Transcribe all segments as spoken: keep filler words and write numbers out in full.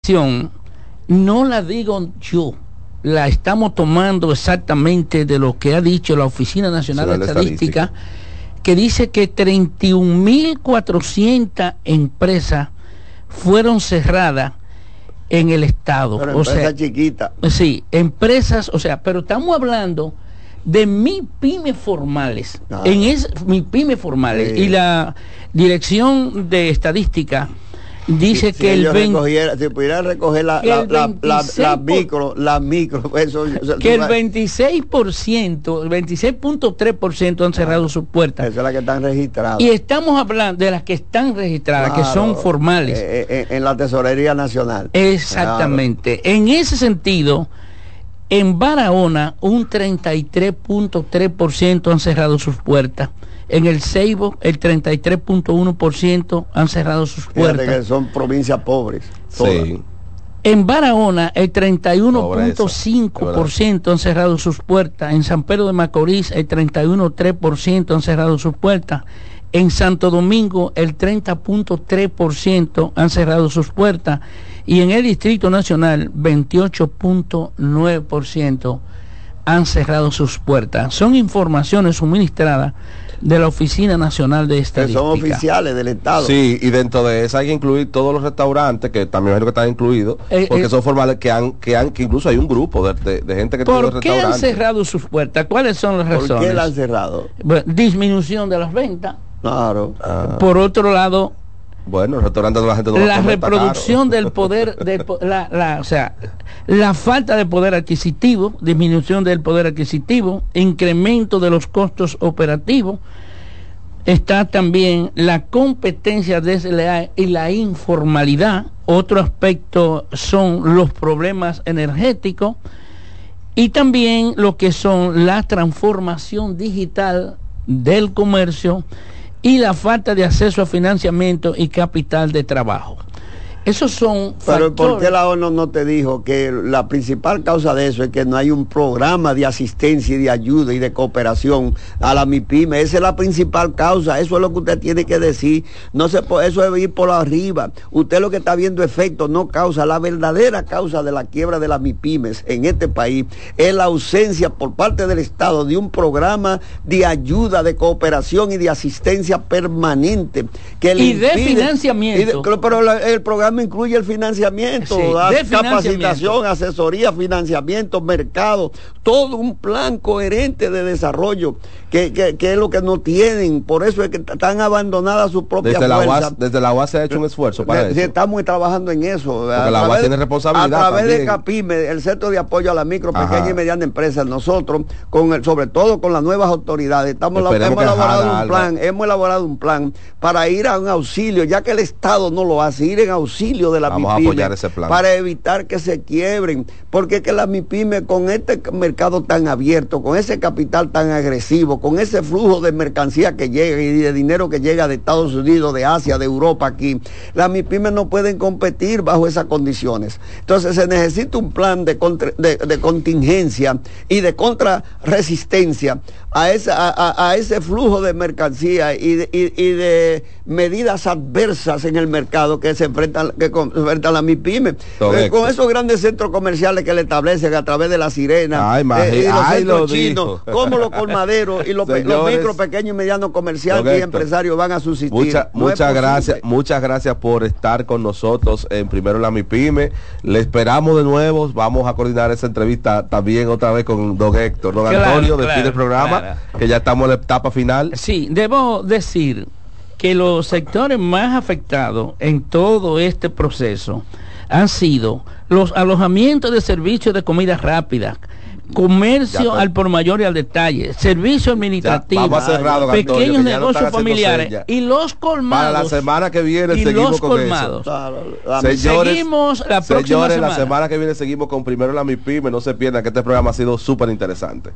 No la digo yo, la estamos tomando exactamente de lo que ha dicho la Oficina Nacional de Estadística, Estadística, que dice que treinta y un mil cuatrocientas empresas fueron cerradas en el estado. Pero o empresas sea, chiquitas. Sí, empresas, o sea, pero estamos hablando de MIPYME formales, ah, en es MIPYME formales, sí. Y la Dirección de Estadística dice si, que si el veinte, si pudieran recoger la, la, la, la, la micro, la micro, eso, eso, que el veintiséis por ciento, el veintiséis punto tres por ciento han cerrado ah, sus puertas. Esa es la que están registradas. Y estamos hablando de las que están registradas, claro, que son formales. Eh, eh, en la Tesorería Nacional. Exactamente. Claro. En ese sentido, en Barahona, un treinta y tres punto tres por ciento han cerrado sus puertas. En el Ceibo, el treinta y tres punto uno por ciento han cerrado sus puertas. Fíjate que son provincias pobres. Sí. En Barahona, el treinta y uno punto cinco por ciento han cerrado sus puertas. En San Pedro de Macorís, el treinta y uno punto tres por ciento han cerrado sus puertas. En Santo Domingo, el treinta punto tres por ciento han cerrado sus puertas. Y en el Distrito Nacional, veintiocho punto nueve por ciento han cerrado sus puertas. Son informaciones suministradas de la Oficina Nacional de Estadística. Que son oficiales del Estado. Sí, y dentro de eso hay que incluir todos los restaurantes, que también imagino que están incluidos, eh, porque eh, son formales que han, que han, que incluso hay un grupo de, de, de gente que tiene restaurantes. ¿Por qué han cerrado sus puertas? ¿Cuáles son las razones? ¿Por qué la han cerrado? Bueno, disminución de las ventas. Claro. Ah. Por otro lado, bueno, el restaurante de la gente no la reproducción del poder, de, la, la, o sea, la falta de poder adquisitivo, disminución del poder adquisitivo, incremento de los costos operativos. Está también la competencia desleal y la informalidad. Otro aspecto son los problemas energéticos y también lo que son la transformación digital del comercio y la falta de acceso a financiamiento y capital de trabajo. Esos son Pero factores. ¿por qué la ONU no te dijo que la principal causa de eso es que no hay un programa de asistencia y de ayuda y de cooperación a la MIPYME? Esa es la principal causa. Eso es lo que usted tiene que decir. No se puede, eso es ir por arriba. Usted lo que está viendo efectos, no causa. La verdadera causa de la quiebra de las MIPYMES en este país es la ausencia por parte del Estado de un programa de ayuda, de cooperación y de asistencia permanente que y de impide, financiamiento. Y de, pero la, el programa incluye el financiamiento, sí, da capacitación, asesoría, financiamiento, mercado, todo un plan coherente de desarrollo que, que, que es lo que no tienen. Por eso es que están abandonadas sus propias desde fuerzas. La U A S, desde la U A S se ha hecho un esfuerzo para de, eso. Estamos trabajando en eso. Porque a la U A S tiene responsabilidad. A través también. de CAPYME, el Centro de Apoyo a la Micro, Pequeña y Mediana Empresa, nosotros, con el, sobre todo con las nuevas autoridades, estamos la, hemos elaborado un plan, Alba. hemos elaborado un plan para ir a un auxilio, ya que el Estado no lo hace, ir en auxilio de la Vamos MIPYME, a apoyar ese plan. para evitar que se quiebren, porque es que la MIPYME, con este mercado tan abierto, con ese capital tan agresivo, con ese flujo de mercancía que llega y de dinero que llega de Estados Unidos, de Asia, de Europa aquí, las MIPYME no pueden competir bajo esas condiciones. Entonces se necesita un plan de, contra, de, de contingencia y de contrarresistencia a, esa, a, a ese flujo de mercancía y de, y, y de medidas adversas en el mercado que se enfrentan, que enfrentan la MIPYME. Eh, con esos grandes centros comerciales que le establecen a través de la Sirena, ay, eh, y los ay, centros chinos, como los colmaderos y los, los micro, pequeños y medianos comerciales correcto. Y empresarios van a subsistir. Mucha, no muchas gracias, muchas gracias por estar con nosotros en Primero la MIPYME. Le esperamos de nuevo, vamos a coordinar esa entrevista también otra vez con don Héctor, don claro, Antonio, claro, despide el programa, claro. que ya estamos en la etapa final. Sí, debo decir que los sectores más afectados en todo este proceso han sido los alojamientos de servicios de comida rápida, comercio al por mayor y al detalle, servicio administrativo, pequeños Antonio, negocios no familiares y los colmados. Para la semana que viene y seguimos los con colmados. Eso. Señores, seguimos la próxima señores, semana. La semana que viene seguimos con Primero la MIPYME. No se pierdan que este programa ha sido súper interesante.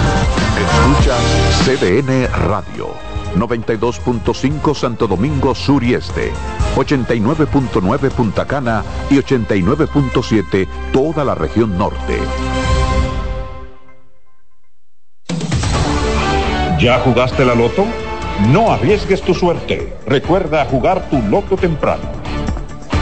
Escuchas C D N Radio noventa y dos punto cinco Santo Domingo Sur y Este, ochenta y nueve punto nueve Punta Cana y ochenta y nueve punto siete toda la región norte. ¿Ya jugaste la loto? No arriesgues tu suerte. Recuerda jugar tu loto temprano.